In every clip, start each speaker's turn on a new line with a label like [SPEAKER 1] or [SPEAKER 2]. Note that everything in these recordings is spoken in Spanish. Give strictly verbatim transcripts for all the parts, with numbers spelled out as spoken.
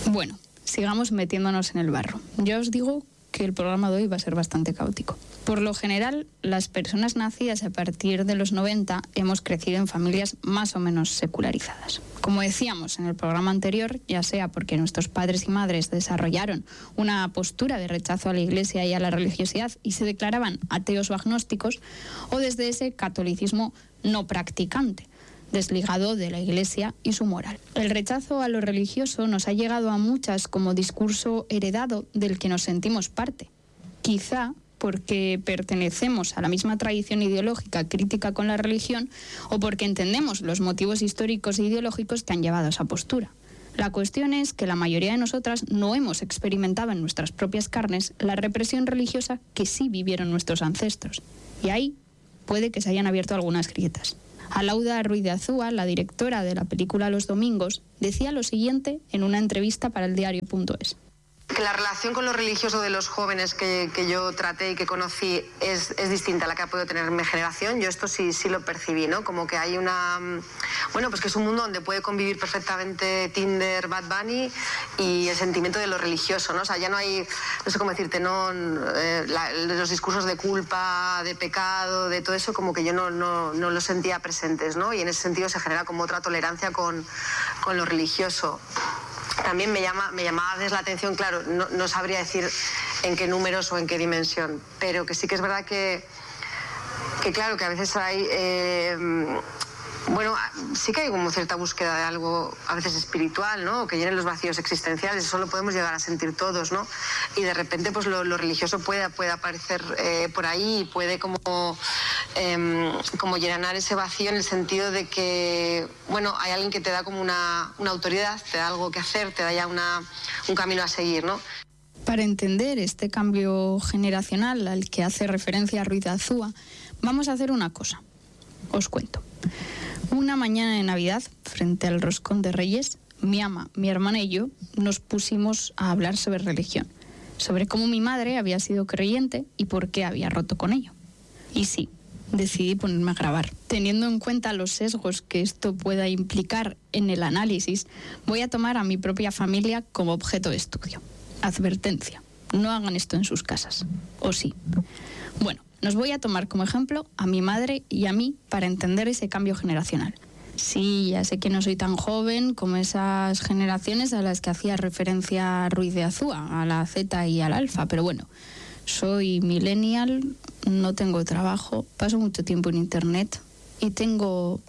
[SPEAKER 1] Bueno, sigamos metiéndonos en el barro. Ya os digo que el programa de hoy va a ser bastante caótico. Por lo general, las personas nacidas a partir de los noventa hemos crecido en familias más o menos secularizadas. Como decíamos en el programa anterior, ya sea porque nuestros padres y madres desarrollaron una postura de rechazo a la Iglesia y a la religiosidad y se declaraban ateos o agnósticos, o desde ese catolicismo no practicante, desligado de la Iglesia y su moral. El rechazo a lo religioso nos ha llegado a muchas como discurso heredado del que nos sentimos parte. Quizá porque pertenecemos a la misma tradición ideológica crítica con la religión o porque entendemos los motivos históricos e ideológicos que han llevado a esa postura. La cuestión es que la mayoría de nosotras no hemos experimentado en nuestras propias carnes la represión religiosa que sí vivieron nuestros ancestros. Y ahí puede que se hayan abierto algunas grietas. Alauda Ruiz de Azúa, la directora de la película Los Domingos, decía lo siguiente en una entrevista para el diario punto es.
[SPEAKER 2] Que la relación con lo religioso de los jóvenes que, que yo traté y que conocí es, es distinta a la que ha podido tener mi generación. Yo esto sí, sí lo percibí, ¿no? Como que hay una... Bueno, pues que es un mundo donde puede convivir perfectamente Tinder, Bad Bunny y el sentimiento de lo religioso, ¿no? O sea, ya no hay, no sé cómo decirte, no... Eh, la, los discursos de culpa, de pecado, de todo eso, como que yo no, no, no los sentía presentes, ¿no? Y en ese sentido se genera como otra tolerancia con, con lo religioso. También me llama me llamaba a veces la atención, claro, no, no sabría decir en qué números o en qué dimensión, pero que sí que es verdad que, que claro, que a veces hay... Eh, bueno, sí que hay como cierta búsqueda de algo a veces espiritual, ¿no? Que llenen los vacíos existenciales, eso lo podemos llegar a sentir todos, ¿no? Y de repente pues lo, lo religioso puede, puede aparecer eh, por ahí y puede como, eh, como llenar ese vacío en el sentido de que, bueno, hay alguien que te da como una, una autoridad, te da algo que hacer, te da ya una, un camino a seguir, ¿no?
[SPEAKER 1] Para entender este cambio generacional al que hace referencia Ruiz de Azúa, vamos a hacer una cosa. Os cuento. Una mañana de Navidad, frente al roscón de Reyes, mi ama, mi hermana y yo nos pusimos a hablar sobre religión, sobre cómo mi madre había sido creyente y por qué había roto con ello. Y sí, decidí ponerme a grabar. Teniendo en cuenta los sesgos que esto pueda implicar en el análisis, voy a tomar a mi propia familia como objeto de estudio. Advertencia, no hagan esto en sus casas. ¿O sí? Bueno, nos voy a tomar como ejemplo a mi madre y a mí para entender ese cambio generacional. Sí, ya sé que no soy tan joven como esas generaciones a las que hacía referencia Ruiz de Azúa, a la Z y al Alfa, pero bueno, soy millennial, no tengo trabajo, paso mucho tiempo en internet y tengo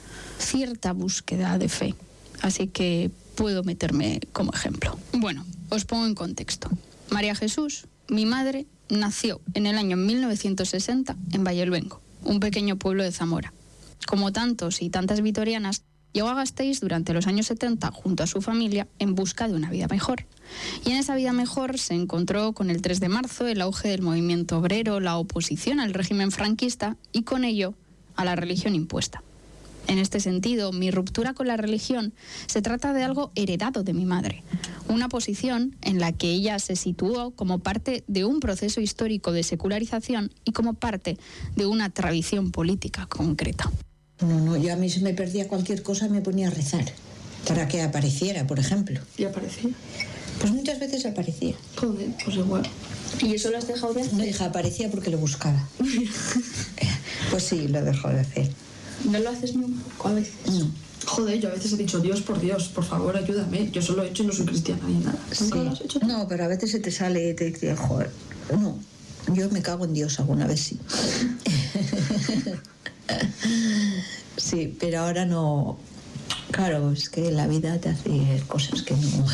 [SPEAKER 1] cierta búsqueda de fe, así que puedo meterme como ejemplo. Bueno, os pongo en contexto. María Jesús, mi madre, nació en el año mil novecientos sesenta en Valleluengo, un pequeño pueblo de Zamora. Como tantos y tantas vitorianas, llegó a Gasteiz durante los años setenta junto a su familia en busca de una vida mejor. Y en esa vida mejor se encontró con el tres de marzo, el auge del movimiento obrero, la oposición al régimen franquista y con ello a la religión impuesta. En este sentido, mi ruptura con la religión se trata de algo heredado de mi madre, una posición en la que ella se situó como parte de un proceso histórico de secularización y como parte de una tradición política concreta.
[SPEAKER 3] No, no, yo a mí se me perdía cualquier cosa, me ponía a rezar para que apareciera, por ejemplo.
[SPEAKER 4] ¿Y aparecía?
[SPEAKER 3] Pues muchas veces aparecía.
[SPEAKER 4] Joder, pues igual. ¿Y eso lo has dejado de hacer?
[SPEAKER 3] No, hija, aparecía porque lo buscaba. Pues sí, lo he dejado de hacer.
[SPEAKER 4] ¿No lo haces ni un poco a veces?
[SPEAKER 3] No.
[SPEAKER 4] Joder, yo a veces he dicho, Dios, por Dios, por favor, ayúdame. Yo solo he hecho y no soy cristiana ni nada. ¿Nunca
[SPEAKER 3] Sí.
[SPEAKER 4] lo has hecho?
[SPEAKER 3] No, pero a veces se te sale y te dice, joder, no, yo me cago en Dios alguna vez, sí. Sí, pero ahora no. Claro, es que la vida te hace cosas que no.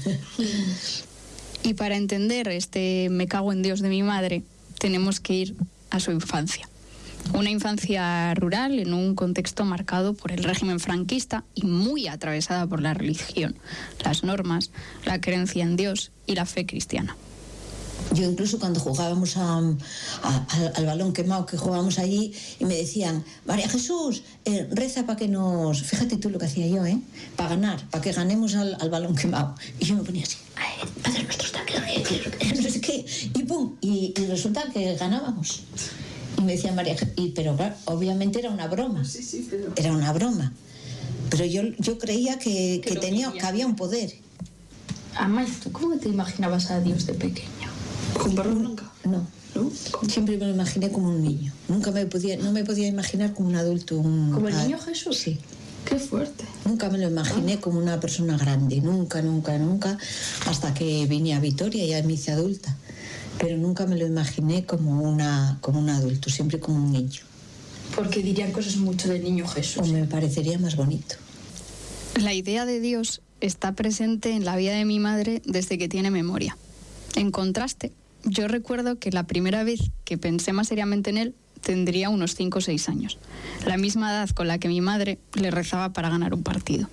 [SPEAKER 1] Y para entender este me cago en Dios de mi madre, tenemos que ir a su infancia. Una infancia rural en un contexto marcado por el régimen franquista y muy atravesada por la religión, las normas, la creencia en Dios y la fe cristiana.
[SPEAKER 3] Yo incluso cuando jugábamos a, a, a, al balón quemado, que jugábamos allí, y me decían, María Jesús, eh, reza para que nos... Fíjate tú lo que hacía yo, ¿eh? Para ganar, para que ganemos al, al balón quemado. Y yo me ponía así, ay, Padre nuestro está aquí, no sé qué, y pum, y, y resulta que ganábamos. Y me decía María Jesús, y, pero claro, obviamente era una broma.
[SPEAKER 4] Sí, sí, pero...
[SPEAKER 3] Era una broma. Pero yo, yo creía que, que,
[SPEAKER 1] Que
[SPEAKER 3] tenía,
[SPEAKER 1] vivía.
[SPEAKER 3] que había un poder.
[SPEAKER 1] Amaya, ¿tú cómo te imaginabas a Dios de pequeña?
[SPEAKER 4] ¿Con barba blanca?
[SPEAKER 3] No.
[SPEAKER 4] ¿No?
[SPEAKER 3] Siempre me lo imaginé como un niño. Nunca me podía, no me podía imaginar como un adulto. Un,
[SPEAKER 1] ¿Como el
[SPEAKER 3] a,
[SPEAKER 1] niño Jesús?
[SPEAKER 3] Sí.
[SPEAKER 4] Qué fuerte.
[SPEAKER 3] Nunca me lo imaginé como una persona grande. Nunca, nunca, nunca. Hasta que vine a Vitoria y ya me hice adulta. Pero nunca me lo imaginé como, una, como un adulto. Siempre como un niño.
[SPEAKER 1] Porque dirían cosas mucho del niño Jesús.
[SPEAKER 3] O me parecería más bonito.
[SPEAKER 1] La idea de Dios está presente en la vida de mi madre desde que tiene memoria. En contraste, yo recuerdo que la primera vez que pensé más seriamente en él tendría unos cinco o seis años, la misma edad con la que mi madre le rezaba para ganar un partido.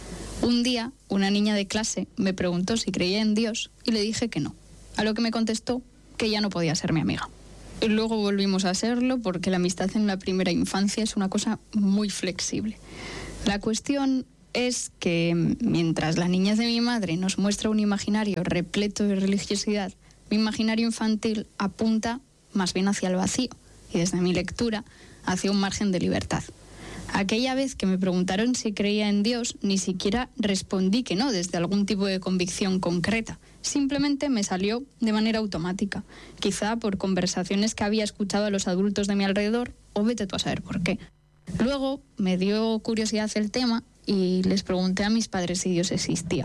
[SPEAKER 1] Un día, una niña de clase me preguntó si creía en Dios y le dije que no, a lo que me contestó que ya no podía ser mi amiga. Y luego volvimos a serlo porque la amistad en la primera infancia es una cosa muy flexible. La cuestión es que mientras la niñez de mi madre nos muestra un imaginario repleto de religiosidad, mi imaginario infantil apunta más bien hacia el vacío y desde mi lectura hacia un margen de libertad. Aquella vez que me preguntaron si creía en Dios, ni siquiera respondí que no desde algún tipo de convicción concreta. Simplemente me salió de manera automática, quizá por conversaciones que había escuchado a los adultos de mi alrededor, o vete tú a saber por qué. Luego me dio curiosidad el tema y les pregunté a mis padres si Dios existía.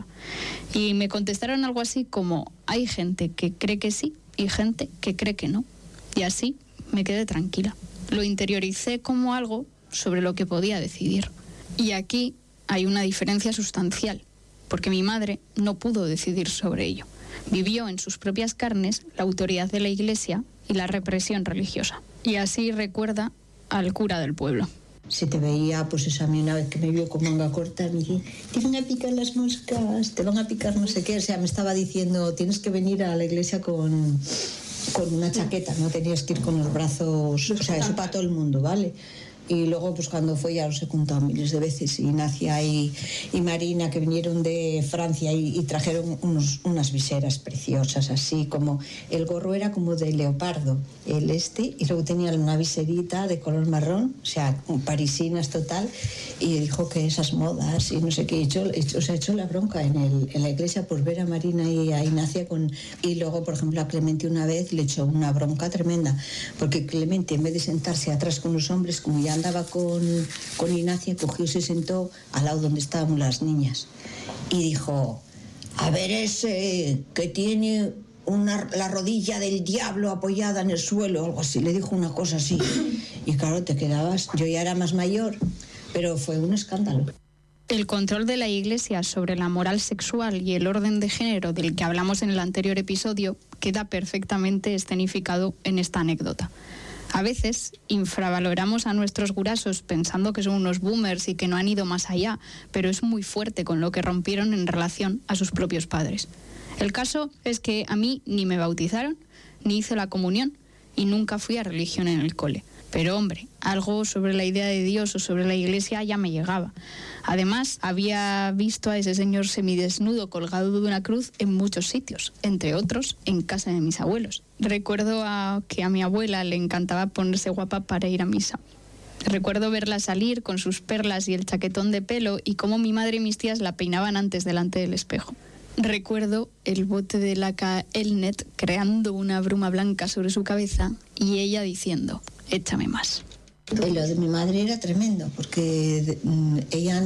[SPEAKER 1] Y me contestaron algo así como: hay gente que cree que sí y gente que cree que no. Y así me quedé tranquila. Lo interioricé como algo sobre lo que podía decidir. Y aquí hay una diferencia sustancial, porque mi madre no pudo decidir sobre ello. Vivió en sus propias carnes la autoridad de la Iglesia y la represión religiosa. Y así recuerda al cura del pueblo.
[SPEAKER 3] Si te veía, pues eso, a mí una vez que me vio con manga corta, me dice: te van a picar las moscas, te van a picar no sé qué. O sea, me estaba diciendo: tienes que venir a la iglesia con, con una chaqueta, no tenías que ir con los brazos, o sea, eso para todo el mundo, ¿vale? Y luego, pues cuando fue, ya os he contado miles de veces, Ignacia y, y Marina, que vinieron de Francia y, y trajeron unos, unas viseras preciosas, así como el gorro era como de leopardo, el este, y luego tenía una viserita de color marrón, o sea, parisinas total, y dijo que esas modas y no sé qué, echó, echó, o sea, echó la bronca en, el, en la iglesia por ver a Marina y a Ignacia con... Y luego, por ejemplo, a Clemente una vez le echó una bronca tremenda, porque Clemente, en vez de sentarse atrás con los hombres, como ya andaba con, con Ignacia, cogió y se sentó al lado donde estábamos las niñas y dijo: a ver ese que tiene una, la rodilla del diablo apoyada en el suelo, algo así, le dijo una cosa así. Y claro, te quedabas, yo ya era más mayor, pero fue un escándalo.
[SPEAKER 1] El control de la Iglesia sobre la moral sexual y el orden de género del que hablamos en el anterior episodio queda perfectamente escenificado en esta anécdota. A veces infravaloramos a nuestros gurasos pensando que son unos boomers y que no han ido más allá, pero es muy fuerte con lo que rompieron en relación a sus propios padres. El caso es que a mí ni me bautizaron, ni hice la comunión, y nunca fui a religión en el cole. Pero hombre, algo sobre la idea de Dios o sobre la Iglesia ya me llegaba. Además, había visto a ese señor semidesnudo colgado de una cruz en muchos sitios, entre otros en casa de mis abuelos. Recuerdo a que a mi abuela le encantaba ponerse guapa para ir a misa. Recuerdo verla salir con sus perlas y el chaquetón de pelo y cómo mi madre y mis tías la peinaban antes delante del espejo. Recuerdo el bote de laca Elnet creando una bruma blanca sobre su cabeza y ella diciendo: échame más.
[SPEAKER 3] Y lo de mi madre era tremendo, porque ella,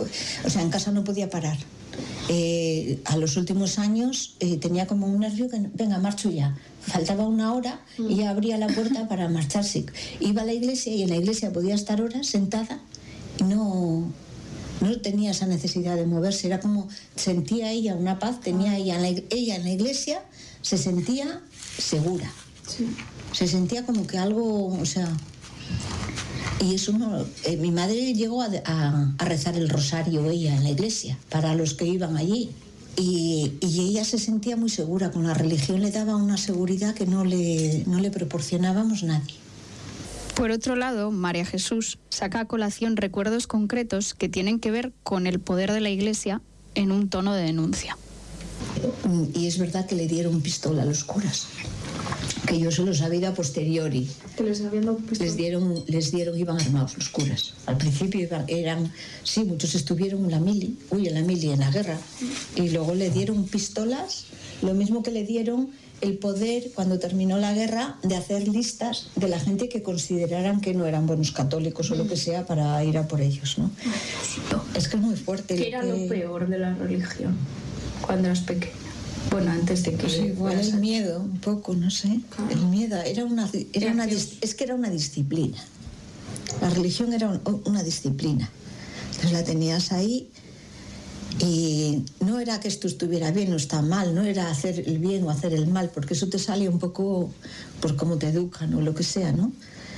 [SPEAKER 3] o sea, en casa no podía parar. Eh, a los últimos años eh, tenía como un nervio que, venga, marcho ya. Faltaba una hora y ya abría la puerta para marcharse. Iba a la iglesia y en la iglesia podía estar horas sentada y no, no tenía esa necesidad de moverse. Era como, sentía ella una paz, tenía ella en la, ella en la iglesia, se sentía segura. Sí. Se sentía como que algo, o sea... Y eso no, eh, mi madre llegó a, a, a rezar el rosario ella en la iglesia para los que iban allí y, y ella se sentía muy segura, con la religión le daba una seguridad que no le, no le proporcionábamos nadie.
[SPEAKER 1] Por otro lado, María Jesús saca a colación recuerdos concretos que tienen que ver con el poder de la Iglesia en un tono de denuncia.
[SPEAKER 3] Y es verdad que le dieron pistola a los curas. que yo solo sabía a posteriori.
[SPEAKER 4] Que les habían dado pistolas.
[SPEAKER 3] Les dieron, les dieron, iban armados los curas. Al principio iban, eran, sí, muchos estuvieron en la mili, uy, en la mili, en la guerra, y luego le dieron pistolas, lo mismo que le dieron el poder, cuando terminó la guerra, de hacer listas de la gente que consideraran que no eran buenos católicos o lo que sea para ir a por ellos, ¿no? Es que es muy fuerte.
[SPEAKER 5] ¿Qué era lo peor de la religión cuando eras pequeña? Bueno, antes de que...
[SPEAKER 3] Pues igual el miedo, un poco, no sé. Claro. El miedo, era una, era una, es que era una disciplina. La religión era un, una disciplina. Entonces la tenías ahí y no era que esto estuviera bien o está mal, no era hacer el bien o hacer el mal, porque eso te sale un poco por cómo te educan o lo que sea, ¿no?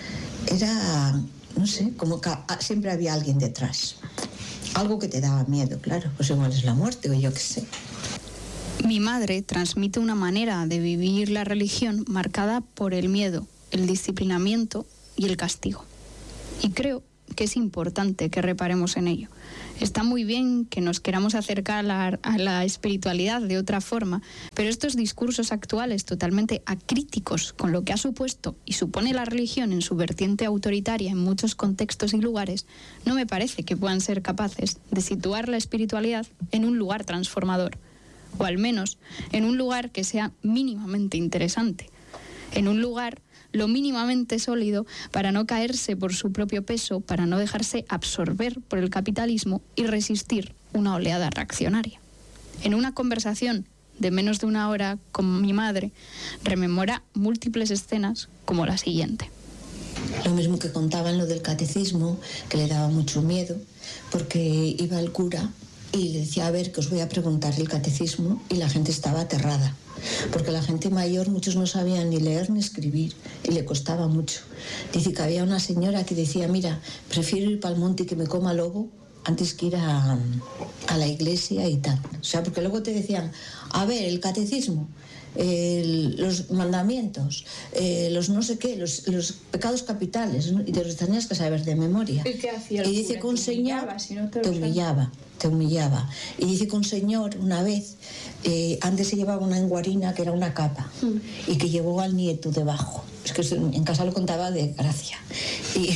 [SPEAKER 3] Era, no sé, como que siempre había alguien detrás. Algo que te daba miedo, claro. Pues igual es la muerte o yo qué sé.
[SPEAKER 1] Mi madre transmite una manera de vivir la religión marcada por el miedo, el disciplinamiento y el castigo. Y creo que es importante que reparemos en ello. Está muy bien que nos queramos acercar a la, a la espiritualidad de otra forma, pero estos discursos actuales totalmente acríticos con lo que ha supuesto y supone la religión en su vertiente autoritaria en muchos contextos y lugares, no me parece que puedan ser capaces de situar la espiritualidad en un lugar transformador, o al menos en un lugar que sea mínimamente interesante, en un lugar lo mínimamente sólido para no caerse por su propio peso, para no dejarse absorber por el capitalismo y resistir una oleada reaccionaria. En una conversación de menos de una hora con mi madre, rememora múltiples escenas como la siguiente.
[SPEAKER 3] Lo mismo que contaban lo del catecismo, que le daba mucho miedo, porque iba el cura y le decía, a ver, que os voy a preguntar el catecismo, y la gente estaba aterrada, porque la gente mayor, muchos no sabían ni leer ni escribir, y le costaba mucho. Dice que había una señora que decía, mira, prefiero ir para el monte y que me coma lobo antes que ir a, a la iglesia y tal. O sea, porque luego te decían, a ver, el catecismo, el, los mandamientos, eh, los no sé qué, los, los pecados capitales, ¿no? Y te los tenías que saber de memoria.
[SPEAKER 5] ¿Y qué hacía el
[SPEAKER 3] Y dice
[SPEAKER 5] cura?
[SPEAKER 3] que un
[SPEAKER 5] ¿Te
[SPEAKER 3] señor
[SPEAKER 5] humillaba, si no te,
[SPEAKER 3] te humillaba, te humillaba. Y dice que un señor una vez, eh, antes se llevaba una enguarina que era una capa, mm. y que llevó al nieto debajo. Es que en casa lo contaba de gracia. Y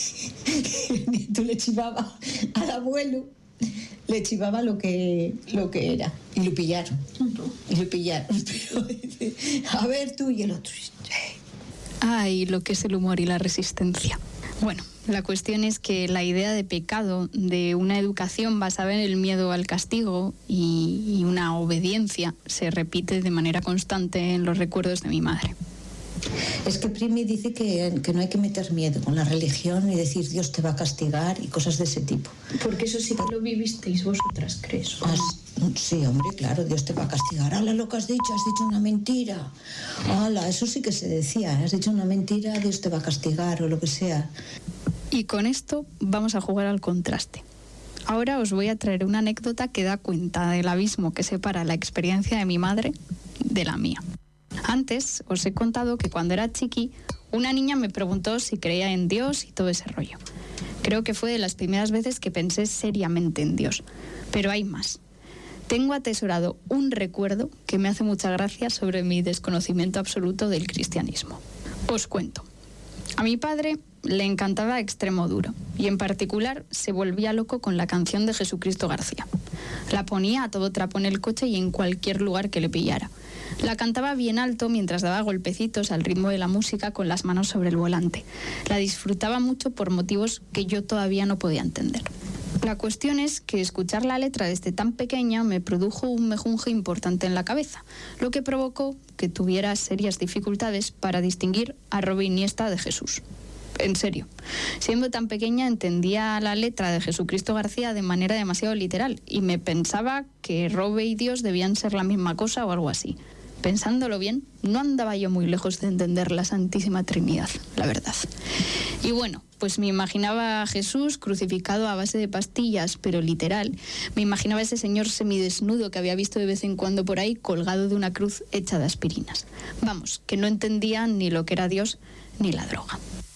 [SPEAKER 3] el nieto le chivaba al abuelo, le chivaba lo que, lo que era. Y lo pillaron. Y lo pillaron. A ver tú y el otro.
[SPEAKER 1] Ay, lo que es el humor y la resistencia. Bueno, la cuestión es que la idea de pecado, de una educación basada en el miedo al castigo y, y una obediencia, se repite de manera constante en los recuerdos de mi madre.
[SPEAKER 3] Es que Primi dice que, que no hay que meter miedo con la religión y decir Dios te va a castigar y cosas de ese tipo.
[SPEAKER 5] Porque eso sí que lo vivisteis vosotras, ¿crees?
[SPEAKER 3] Ah, sí, hombre, claro, Dios te va a castigar. ¡Hala, lo que has dicho! ¡Has dicho una mentira! ¡Hala, eso sí que se decía! Has dicho una mentira, Dios te va a castigar o lo que sea.
[SPEAKER 1] Y con esto vamos a jugar al contraste. Ahora os voy a traer una anécdota que da cuenta del abismo que separa la experiencia de mi madre de la mía. Antes os he contado que cuando era chiqui, una niña me preguntó si creía en Dios y todo ese rollo. Creo que fue de las primeras veces que pensé seriamente en Dios. Pero hay más. Tengo atesorado un recuerdo que me hace mucha gracia sobre mi desconocimiento absoluto del cristianismo. Os cuento. A mi padre le encantaba Extremoduro y en particular se volvía loco con la canción de Jesucristo García. La ponía a todo trapo en el coche y en cualquier lugar que le pillara. La cantaba bien alto mientras daba golpecitos al ritmo de la música con las manos sobre el volante. La disfrutaba mucho por motivos que yo todavía no podía entender. La cuestión es que escuchar la letra desde tan pequeña me produjo un mejunje importante en la cabeza, lo que provocó que tuviera serias dificultades para distinguir a Robe Iniesta de Jesús. En serio, siendo tan pequeña entendía la letra de Jesucristo García de manera demasiado literal y me pensaba que Robe y Dios debían ser la misma cosa o algo así. Pensándolo bien, no andaba yo muy lejos de entender la Santísima Trinidad, la verdad. Y bueno, pues me imaginaba a Jesús crucificado a base de pastillas, pero literal. Me imaginaba a ese señor semidesnudo que había visto de vez en cuando por ahí colgado de una cruz hecha de aspirinas. Vamos, que no entendía ni lo que era Dios ni la droga.